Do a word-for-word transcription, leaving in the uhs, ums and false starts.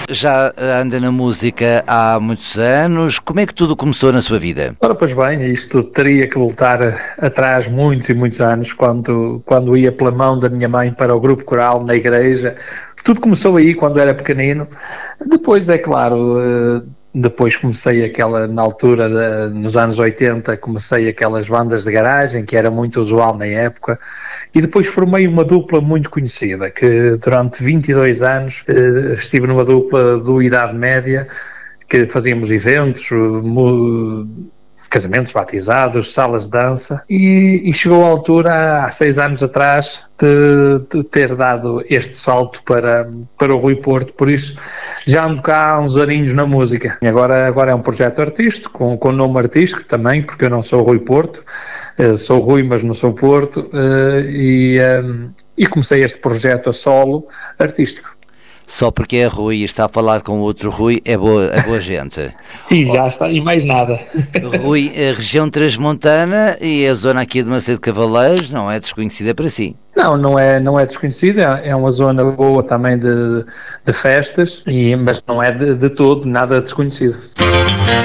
já anda na música há muitos anos. Como é que tudo começou na sua vida? Ora, pois bem, isto teria que voltar atrás muitos e muitos anos, quando, quando ia pela mão da minha mãe para o grupo coral na igreja. Tudo começou aí, quando era pequenino. Depois, é claro, depois comecei aquela, na altura, nos anos oitenta, comecei aquelas bandas de garagem, que era muito usual na época. E depois formei uma dupla muito conhecida, que durante vinte e dois anos estive numa dupla do Idade Média, que fazíamos eventos, casamentos, batizados, salas de dança, e, e chegou a altura, há seis anos atrás, de, de ter dado este salto para, para o Rui Porto. Por isso já ando cá há uns aninhos na música. E agora, agora é um projeto artístico, com, com nome artístico também, porque eu não sou o Rui Porto, uh, sou Rui, mas não sou Porto, uh, e, um, e comecei este projeto a solo artístico. Só porque é Rui e está a falar com outro Rui, é boa, é boa gente. E já oh, está, e mais nada. Rui, a região transmontana e a zona aqui de Macedo Cavaleiros não é desconhecida para si? Não, não é, não é desconhecida, é uma zona boa também de, de festas, e, mas não é de, de todo nada desconhecido.